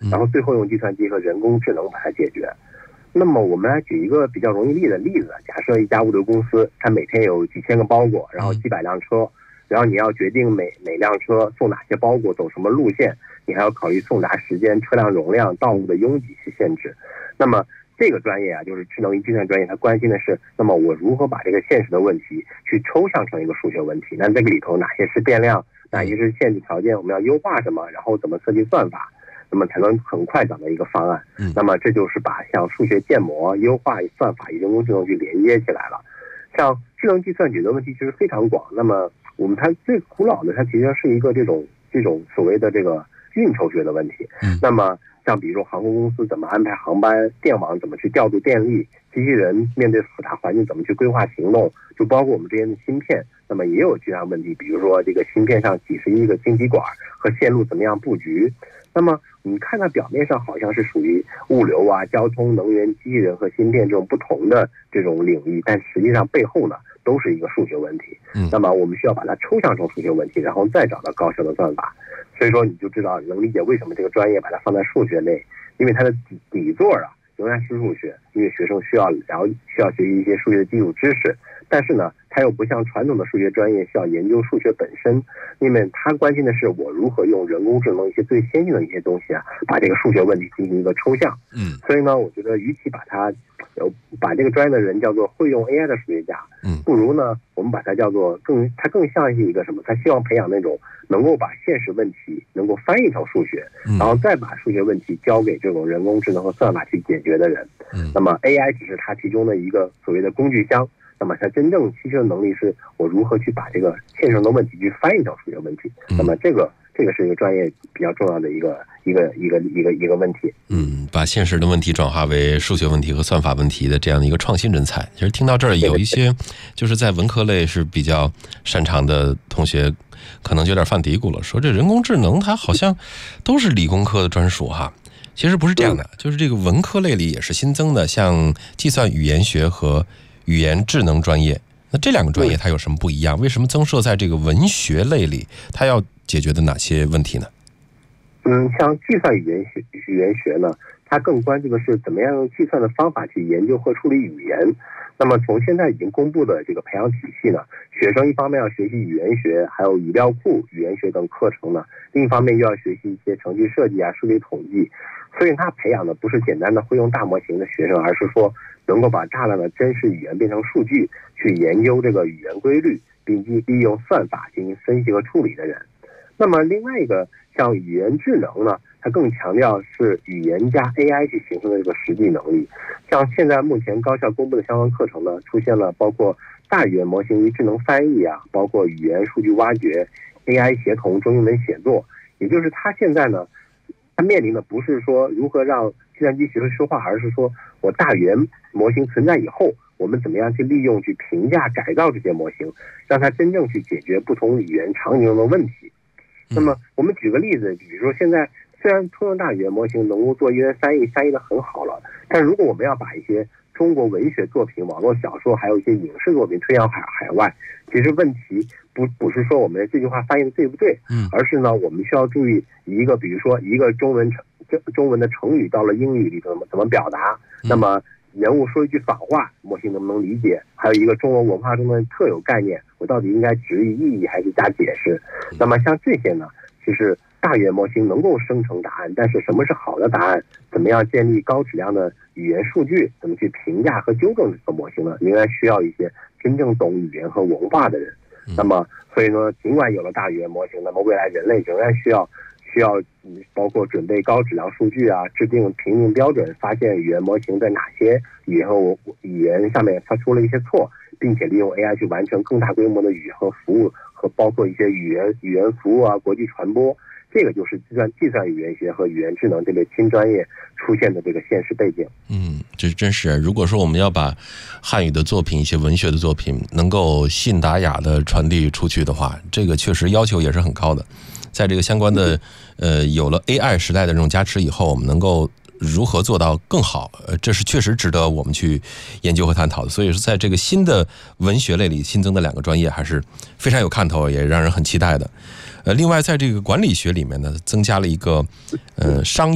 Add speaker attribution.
Speaker 1: 然后最后用计算机和人工智能把它解决。那么我们来举一个比较容易的例子，假设一家物流公司，它每天有几千个包裹，然后几百辆车，然后你要决定每辆车送哪些包裹，走什么路线，你还要考虑送达时间、车辆容量、道路的拥挤去限制。那么这个专业啊，就是智能与计算专业，它关心的是，那么我如何把这个现实的问题去抽象成一个数学问题？那这个里头哪些是变量，哪些是限制条件，我们要优化什么，然后怎么设计算法，那么才能很快找到一个方案。那么这就是把像数学建模、优化算法与人工智能去连接起来了。像智能计算解决问题其实非常广。那么它最古老的，它其实是一个这种所谓的这个运筹学的问题。那么像比如说航空公司怎么安排航班，电网怎么去调度电力，机器人面对复杂环境怎么去规划行动，就包括我们之间的芯片，那么也有这样问题，比如说这个芯片上几十亿个晶体管和线路怎么样布局。那么你看它表面上好像是属于物流啊、交通、能源、机器人和芯片这种不同的这种领域，但实际上背后呢都是一个数学问题。那么我们需要把它抽象成数学问题，然后再找到高效的算法。所以说你就知道能理解为什么这个专业把它放在数学类，因为它的底座啊仍然是数学，因为学生需要学习一些数学的基础知识，但是呢它又不像传统的数学专业需要研究数学本身，因为它关心的是我如何用人工智能一些最先进的一些东西啊，把这个数学问题进行一个抽象。所以呢我觉得与其把这个专业的人叫做会用 AI 的数学家，不如呢我们把它叫做它更像是一个什么，它希望培养那种能够把现实问题能够翻译成数学，然后再把数学问题交给这种人工智能和算法去解决的人。那么 AI 只是它其中的一个所谓的工具箱，那么它真正牺牲的能力是我如何去把这个现实的问题去翻译成数学问题。那么这个是一个专业比较重要的一个问题。
Speaker 2: 把现实的问题转化为数学问题和算法问题的这样的一个创新人才。其实听到这儿，有一些就是在文科类是比较擅长的同学可能就有点犯嘀咕了，说这人工智能它好像都是理工科的专属哈。其实不是这样的，就是这个文科类里也是新增的，像计算语言学和语言智能专业。那这两个专业它有什么不一样？为什么增设在这个文学类里？它要解决的哪些问题呢？
Speaker 1: 像计算语言学呢，它更关注的是怎么样用计算的方法去研究和处理语言。那么从现在已经公布的这个培养体系呢，学生一方面要学习语言学，还有语料库、语言学等课程呢，另一方面又要学习一些程序设计啊、数据统计。所以他培养的不是简单的会用大模型的学生，而是说能够把大量的真实语言变成数据，去研究这个语言规律，并利用算法进行分析和处理的人。那么另外一个像语言智能呢，它更强调是语言加 AI 去形成的这个实际能力。像现在目前高校公布的相关课程呢，出现了包括大语言模型与智能翻译啊，包括语言数据挖掘、AI 协同中英文写作。也就是它现在呢，它面临的不是说如何让计算机学会说话，而是说我大语言模型存在以后，我们怎么样去利用、去评价、改造这些模型，让它真正去解决不同语言场景中的问题。那么我们举个例子，比如说现在虽然通用大语言模型能够做语言翻译的很好了，但如果我们要把一些中国文学作品、网络小说还有一些影视作品推向海外，其实问题不是说我们这句话翻译的对不对，而是呢我们需要注意比如说一个中文的成语到了英语里头怎么表达，那么人物说一句反话，模型能不能理解？还有一个中国文化中的特有概念，我到底应该直译意义还是加解释？那么像这些呢，其实大语言模型能够生成答案，但是什么是好的答案？怎么样建立高质量的语言数据？怎么去评价和纠正这个模型呢？仍然需要一些真正懂语言和文化的人。那么所以呢，尽管有了大语言模型，那么未来人类仍然需要包括准备高质量数据啊，制定评定标准，发现语言模型在哪些语言上面发出了一些错，并且利用 AI 去完成更大规模的语言和服务，和包括一些语言服务啊、国际传播。这个就是计算语言学和语言智能这类新专业出现的这个现实背景。
Speaker 2: 这真是，如果说我们要把汉语的作品、一些文学的作品能够信达雅的传递出去的话，这个确实要求也是很高的。在这个相关的有了 AI 时代的这种加持以后，我们能够如何做到更好，这是确实值得我们去研究和探讨的。所以是在这个新的文学类里新增的两个专业还是非常有看头，也让人很期待的。另外在这个管理学里面呢，增加了一个商业